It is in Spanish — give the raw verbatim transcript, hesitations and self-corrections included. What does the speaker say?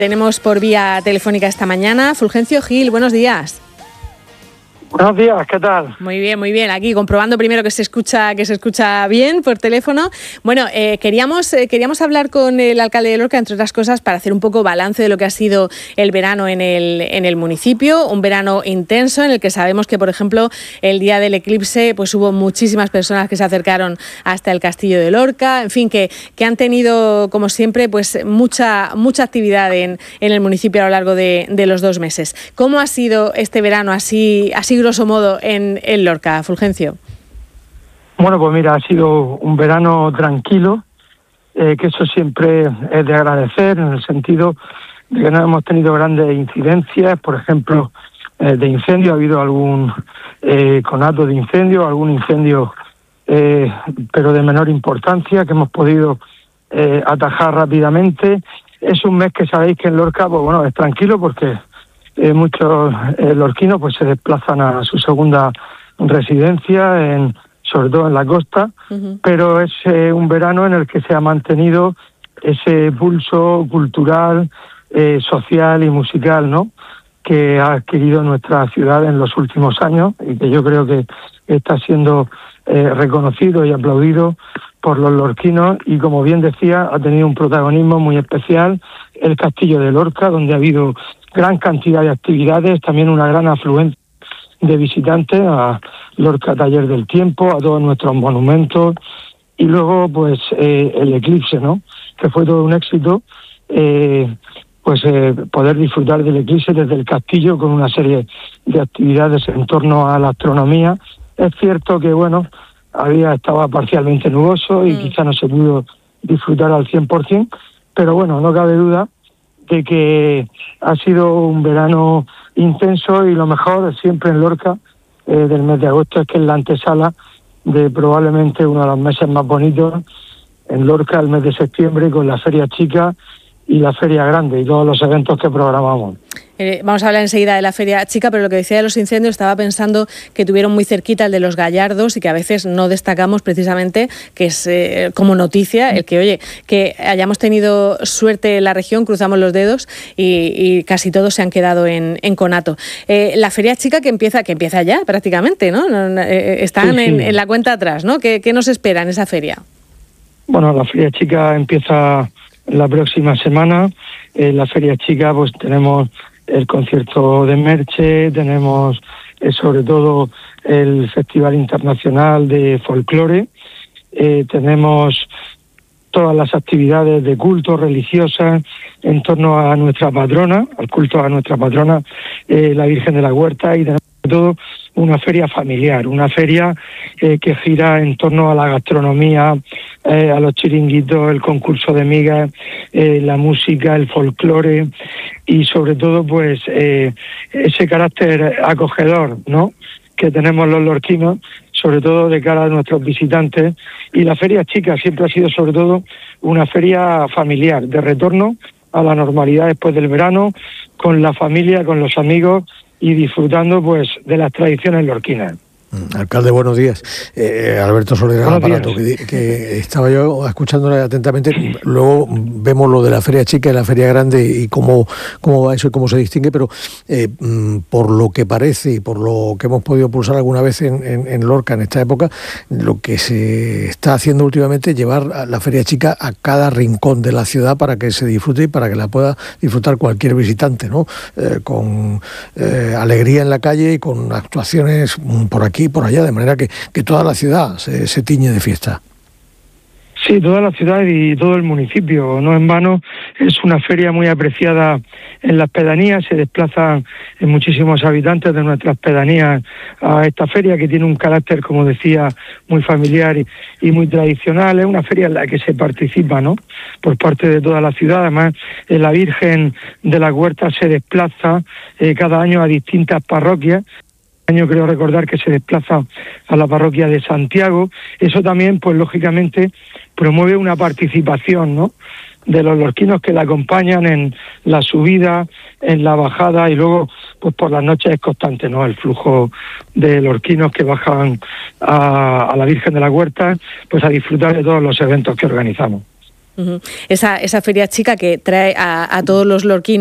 Tenemos por vía telefónica esta mañana Fulgencio Gil, buenos días. Buenos días, ¿qué tal? Muy bien, muy bien. Aquí comprobando primero que se escucha que se escucha bien por teléfono. Bueno, eh, queríamos eh, queríamos hablar con el alcalde de Lorca, entre otras cosas, para hacer un poco balance de lo que ha sido el verano en el en el municipio, un verano intenso en el que sabemos que, por ejemplo, el día del eclipse, pues hubo muchísimas personas que se acercaron hasta el castillo de Lorca, en fin, que que han tenido, como siempre, pues mucha mucha actividad en en el municipio a lo largo de, de los dos meses. ¿Cómo ha sido este verano así así grosso modo en, en Lorca, Fulgencio? Bueno, pues mira, ha sido un verano tranquilo, eh, que eso siempre es de agradecer, en el sentido de que no hemos tenido grandes incidencias, por ejemplo, eh, de incendio. Ha habido algún eh, conato de incendio, algún incendio, eh, pero de menor importancia, que hemos podido eh, atajar rápidamente. Es un mes que sabéis que en Lorca, pues bueno, es tranquilo porque Eh, muchos eh, lorquinos pues se desplazan a su segunda residencia, en, sobre todo en la costa, uh-huh. Pero es eh, un verano en el que se ha mantenido ese pulso cultural, eh, social y musical, ¿no?, que ha adquirido nuestra ciudad en los últimos años y que yo creo que está siendo eh, reconocido y aplaudido por los lorquinos. Y como bien decía, ha tenido un protagonismo muy especial el castillo de Lorca, donde ha habido gran cantidad de actividades, también una gran afluencia de visitantes a Lorca Taller del Tiempo, a todos nuestros monumentos, y luego pues eh, el eclipse, ¿no?, que fue todo un éxito, eh, pues eh, poder disfrutar del eclipse desde el castillo con una serie de actividades en torno a la astronomía. Es cierto que, bueno, había estaba parcialmente nuboso y mm. quizá no se pudo disfrutar al cien por ciento, pero bueno, no cabe duda de que ha sido un verano intenso, y lo mejor siempre en Lorca eh, del mes de agosto es que es la antesala de probablemente uno de los meses más bonitos en Lorca, el mes de septiembre, con la Feria Chica y la Feria Grande y todos los eventos que programamos. Eh, vamos a hablar enseguida de la Feria Chica, pero lo que decía de los incendios, estaba pensando que tuvieron muy cerquita el de los Gallardos y que a veces no destacamos precisamente, que es eh, como noticia, el que, oye, que hayamos tenido suerte en la región, cruzamos los dedos y, y casi todos se han quedado en, en conato. Eh, la Feria Chica que empieza que empieza ya prácticamente, ¿no? Eh, están sí, sí. En, en la cuenta atrás, ¿no? ¿Qué, qué nos espera en esa feria? Bueno, la Feria Chica empieza la próxima semana. En la Feria Chica pues tenemos el concierto de Merche, tenemos eh, sobre todo el Festival Internacional de Folclore, eh, tenemos todas las actividades de culto religiosas en torno a nuestra patrona, al culto a nuestra patrona, eh, la Virgen de la Huerta, y tenemos sobre todo una feria familiar, una feria eh, que gira en torno a la gastronomía, eh, a los chiringuitos, el concurso de migas, eh, la música, el folclore y sobre todo pues eh, ese carácter acogedor, ¿no?, que tenemos los lorquinos, sobre todo de cara a nuestros visitantes. Y la Feria Chica siempre ha sido sobre todo una feria familiar, de retorno a la normalidad después del verano, con la familia, con los amigos y disfrutando pues de las tradiciones lorquinas. Alcalde, buenos días. Eh, Alberto Soler, aparato, que, que estaba yo escuchándole atentamente. Luego vemos lo de la Feria Chica y la Feria Grande y cómo, cómo va eso y cómo se distingue, pero eh, por lo que parece y por lo que hemos podido pulsar alguna vez en, en, en Lorca en esta época, lo que se está haciendo últimamente es llevar a la Feria Chica a cada rincón de la ciudad para que se disfrute y para que la pueda disfrutar cualquier visitante, ¿no? Eh, con eh, alegría en la calle y con actuaciones por aquí y por allá, de manera que, que toda la ciudad se, se tiñe de fiesta. Sí, toda la ciudad y todo el municipio, no en vano, es una feria muy apreciada en las pedanías. Se desplazan muchísimos habitantes de nuestras pedanías a esta feria, que tiene un carácter, como decía, muy familiar y, y muy tradicional. Es una feria en la que se participa, ¿no?, por parte de toda la ciudad. Además, eh, la Virgen de la Huerta se desplaza eh, cada año a distintas parroquias. Año creo recordar que se desplaza a la parroquia de Santiago. Eso también, pues lógicamente, promueve una participación, ¿no?, de los lorquinos que la acompañan en la subida, en la bajada, y luego, pues por las noches es constante, ¿no?, el flujo de lorquinos que bajan a, a la Virgen de la Huerta, pues a disfrutar de todos los eventos que organizamos. Uh-huh. Esa, esa feria chica que trae a, a todos los lorquinos